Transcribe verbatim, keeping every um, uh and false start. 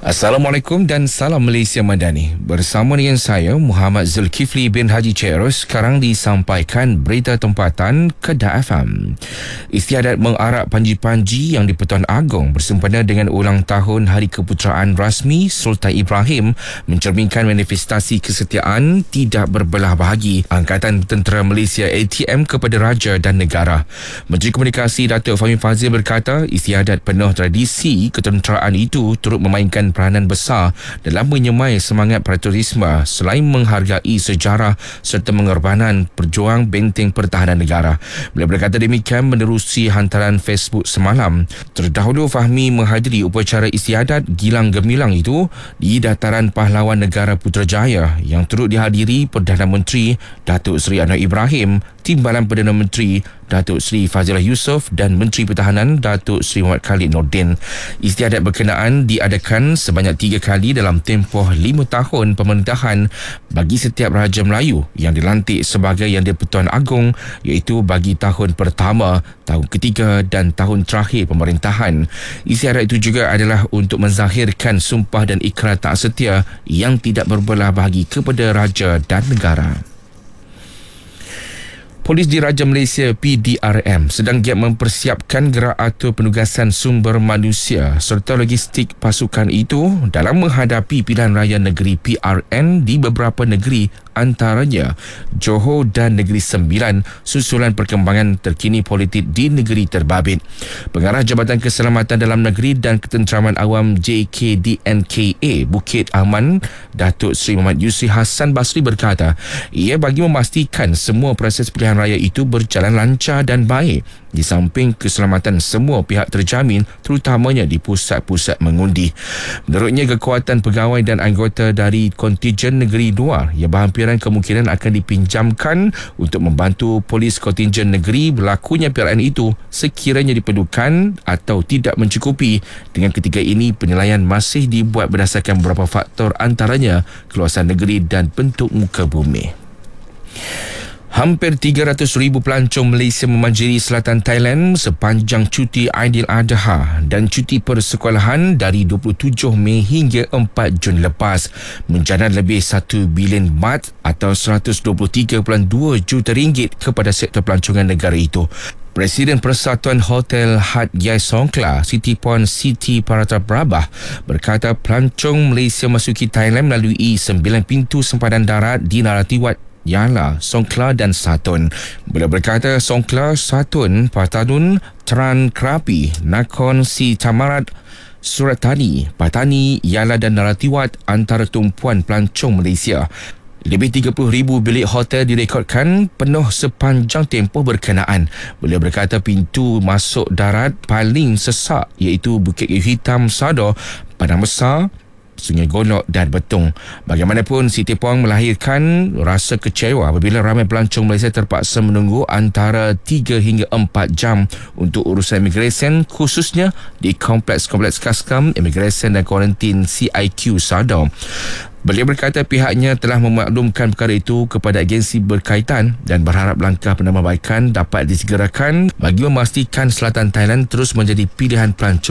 Assalamualaikum dan salam Malaysia Madani. Bersama dengan saya Muhammad Zulkifli bin Haji Chairus, sekarang disampaikan berita tempatan Kedah F M. Istiadat mengarak panji-panji yang di-Pertuan Agong bersempena dengan ulang tahun Hari Keputeraan Rasmi Sultan Ibrahim mencerminkan manifestasi kesetiaan tidak berbelah bahagi Angkatan Tentera Malaysia A T M kepada raja dan negara. Menteri Komunikasi Datuk Fahmi Fadzil berkata, istiadat penuh tradisi ketenteraan itu turut memainkan peranan besar dalam menyemai semangat patriotisme selain menghargai sejarah serta pengorbanan perjuang benteng pertahanan negara. Beliau berkata demikian menerusi hantaran Facebook semalam. Terdahulu Fahmi menghadiri upacara istiadat Gilang Gemilang itu di Dataran Pahlawan Negara Putrajaya yang turut dihadiri Perdana Menteri Datuk Seri Anwar Ibrahim, Timbalan Perdana Menteri Datuk Seri Fazilah Yusof dan Menteri Pertahanan Datuk Seri Muhammad Khalid Nordin. Istiadat berkenaan diadakan sebanyak tiga kali dalam tempoh lima tahun pemerintahan bagi setiap Raja Melayu yang dilantik sebagai Yang di-Pertuan Agong, iaitu bagi tahun pertama, tahun ketiga dan tahun terakhir pemerintahan. Istiadat itu juga adalah untuk menzahirkan sumpah dan ikrar taat setia yang tidak berbelah bahagi kepada Raja dan negara. Polis Diraja Malaysia P D R M sedang giat mempersiapkan gerak atur penugasan sumber manusia serta logistik pasukan itu dalam menghadapi pilihan raya negeri P R N di beberapa negeri, antaranya Johor dan Negeri Sembilan, susulan perkembangan terkini politik di negeri terbabit. Pengarah Jabatan Keselamatan Dalam Negeri dan Ketenteraman Awam J K D N K A Bukit Aman, Datuk Seri Muhammad Yusri Hassan Basri berkata, ia bagi memastikan semua proses pilihan raya itu berjalan lancar dan baik di samping keselamatan semua pihak terjamin, terutamanya di pusat-pusat mengundi. Menurutnya, kekuatan pegawai dan anggota dari kontijen negeri luar yang berhampiran kemungkinan akan dipinjamkan untuk membantu polis kontijen negeri berlakunya P R N itu sekiranya diperlukan atau tidak mencukupi. Dengan ketiga ini, penilaian masih dibuat berdasarkan beberapa faktor, antaranya keluasan negeri dan bentuk muka bumi. Hampir tiga ratus ribu pelancong Malaysia memanjiri selatan Thailand sepanjang cuti Aidiladha dan cuti persekolahan dari dua puluh tujuh Mei hingga empat Jun lepas, menjanan lebih satu bilion baht atau seratus dua puluh tiga perpuluhan dua juta ringgit kepada sektor pelancongan negara itu. Presiden Persatuan Hotel Hat Yai Songkla, Siti Puan Siti Prataprabah berkata pelancong Malaysia masuki Thailand melalui sembilan pintu sempadan darat di Narathiwat, Yala, Songkhla dan Satun. Beliau berkata Songkhla, Satun, Patanun, Teran Krapi, Nakhon Si Thammarat, Surat Thani, Patani, Yala dan Narathiwat antara tumpuan pelancong Malaysia. Lebih tiga puluh ribu bilik hotel direkodkan penuh sepanjang tempoh berkenaan. Beliau berkata pintu masuk darat paling sesak iaitu Bukit Hitam Sadar, Padang Besar, Sungai Golok dan Betung. Bagaimanapun, Siti Puan melahirkan rasa kecewa apabila ramai pelancong Malaysia terpaksa menunggu antara tiga hingga empat jam untuk urusan imigresen, khususnya di kompleks-kompleks Custom, Imigresen dan Kuarantin C I Q Sadar. Beliau berkata pihaknya telah memaklumkan perkara itu kepada agensi berkaitan dan berharap langkah penambahbaikan dapat disegerakan bagi memastikan selatan Thailand terus menjadi pilihan pelancong